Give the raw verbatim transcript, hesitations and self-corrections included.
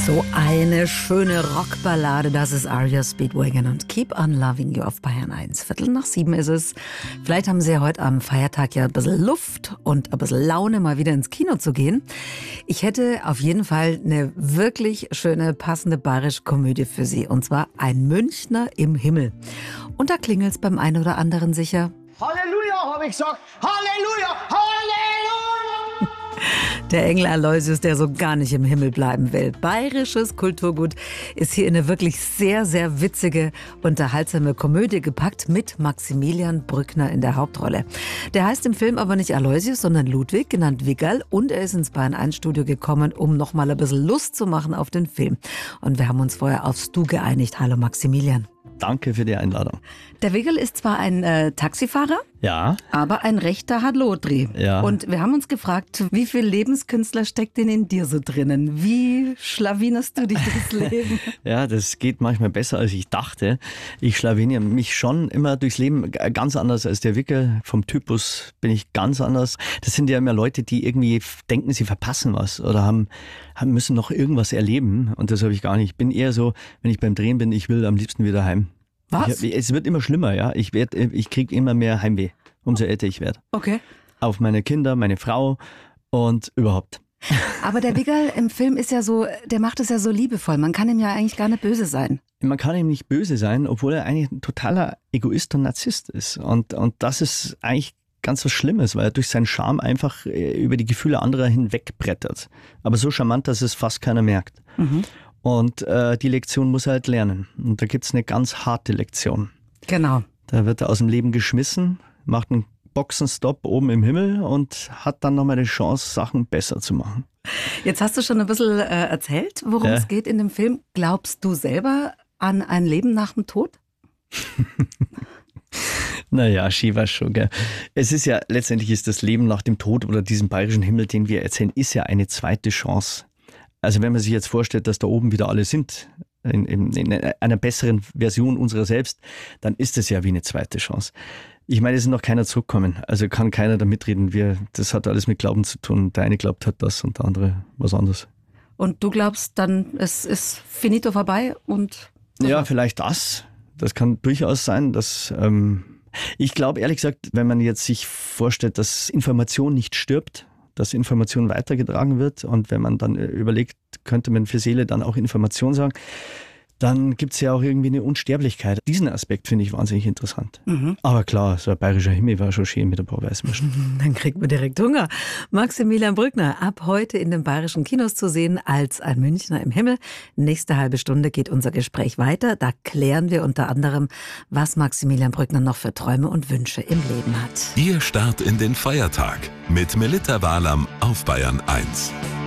So eine schöne Rockballade, das ist Aria Speedwagon und Keep on Loving You auf Bayern eins. Viertel nach sieben ist es. Vielleicht haben Sie ja heute am Feiertag ja ein bisschen Luft und ein bisschen Laune, mal wieder ins Kino zu gehen. Ich hätte auf jeden Fall eine wirklich schöne, passende bayerische Komödie für Sie. Und zwar Ein Münchner im Himmel. Und da klingelt's beim einen oder anderen sicher. Halleluja, habe ich gesagt. Halleluja, Halleluja. Der Engel Aloysius, der so gar nicht im Himmel bleiben will. Bayerisches Kulturgut ist hier in eine wirklich sehr, sehr witzige, unterhaltsame Komödie gepackt mit Maximilian Brückner in der Hauptrolle. Der heißt im Film aber nicht Aloysius, sondern Ludwig, genannt Wiggerl. Und er ist ins Bayern eins Studio gekommen, um nochmal ein bisschen Lust zu machen auf den Film. Und wir haben uns vorher aufs Du geeinigt. Hallo Maximilian. Danke für die Einladung. Der Wiggerl ist zwar ein äh, Taxifahrer, Ja. aber ein rechter Hadlodri. Ja. Und wir haben uns gefragt, wie viel Lebenskünstler steckt denn in dir so drinnen? Wie schlawinerst du dich durchs Leben? Ja, das geht manchmal besser, als ich dachte. Ich schlawiniere mich schon immer durchs Leben ganz anders als der Wickel. Vom Typus bin ich ganz anders. Das sind ja immer Leute, die irgendwie denken, sie verpassen was oder haben, haben müssen noch irgendwas erleben. Und das habe ich gar nicht. Ich bin eher so, wenn ich beim Drehen bin, ich will am liebsten wieder heim. Was? Ich, es wird immer schlimmer, ja. Ich, werd, ich kriege immer mehr Heimweh, umso älter ich werde. Okay. Auf meine Kinder, meine Frau und überhaupt. Aber der Wiggerl im Film ist ja so, der macht es ja so liebevoll. Man kann ihm ja eigentlich gar nicht böse sein. Man kann ihm nicht böse sein, obwohl er eigentlich ein totaler Egoist und Narzisst ist. Und, und das ist eigentlich ganz was Schlimmes, weil er durch seinen Charme einfach über die Gefühle anderer hinwegbrettert. Aber so charmant, dass es fast keiner merkt. Mhm. Und äh, die Lektion muss er halt lernen. Und da gibt's eine ganz harte Lektion. Genau. Da wird er aus dem Leben geschmissen, macht einen Boxenstopp oben im Himmel und hat dann nochmal die Chance, Sachen besser zu machen. Jetzt hast du schon ein bisschen äh, erzählt, worum Ja. es geht in dem Film. Glaubst du selber an ein Leben nach dem Tod? Naja, Shiva schon, gell. Es ist ja, letztendlich ist das Leben nach dem Tod oder diesem bayerischen Himmel, den wir erzählen, ist ja eine zweite Chance. Also wenn man sich jetzt vorstellt, dass da oben wieder alle sind, in, in, in einer besseren Version unserer selbst, dann ist es ja wie eine zweite Chance. Ich meine, es ist noch keiner zurückgekommen, also kann keiner da mitreden. Wir, das hat alles mit Glauben zu tun. Der eine glaubt hat das und der andere was anderes. Und du glaubst dann, es ist finito vorbei und... Ja, vielleicht das. Das kann durchaus sein, dass... Ähm, ich glaube ehrlich gesagt, wenn man jetzt sich vorstellt, dass Information nicht stirbt, dass Information weitergetragen wird und wenn man dann überlegt, könnte man für Seele dann auch Information sagen, dann gibt es ja auch irgendwie eine Unsterblichkeit. Diesen Aspekt finde ich wahnsinnig interessant. Mhm. Aber klar, so ein bayerischer Himmel war schon schön mit ein paar Weißwürsten. Dann kriegt man direkt Hunger. Maximilian Brückner, ab heute in den bayerischen Kinos zu sehen als Ein Münchner im Himmel. Nächste halbe Stunde geht unser Gespräch weiter. Da klären wir unter anderem, was Maximilian Brückner noch für Träume und Wünsche im Leben hat. Ihr Start in den Feiertag mit Melitta Walam auf Bayern eins.